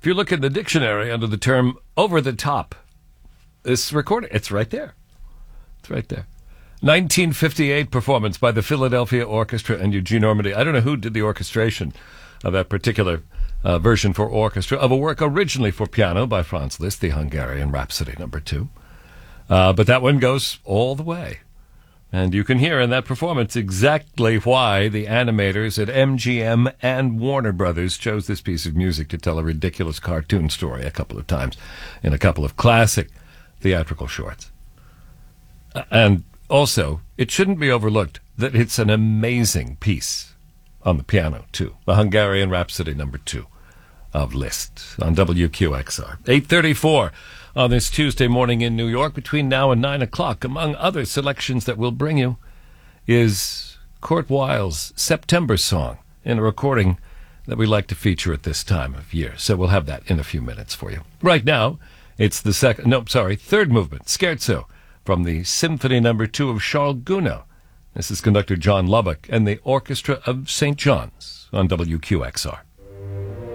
If you look in the dictionary under the term over the top, this recording, it's right there. It's right there. 1958 performance by the Philadelphia Orchestra and Eugene Ormandy. I don't know who did the orchestration of that particular version for orchestra of a work originally for piano by Franz Liszt, the Hungarian Rhapsody No. 2. But that one goes all the way. And you can hear in that performance exactly why the animators at MGM and Warner Brothers chose this piece of music to tell a ridiculous cartoon story a couple of times in a couple of classic theatrical shorts. And also, it shouldn't be overlooked that it's an amazing piece on the piano, too. The Hungarian Rhapsody No. 2 of Liszt on WQXR. 8:34 on this Tuesday morning in New York. Between now and 9 o'clock, among other selections that we'll bring you, is Kurt Weill's September Song in a recording that we like to feature at this time of year. So we'll have that in a few minutes for you. Right now, it's the third movement, Scherzo, from the Symphony No. 2 of Charles Gounod. This is conductor John Lubbock and the Orchestra of St. John's on WQXR.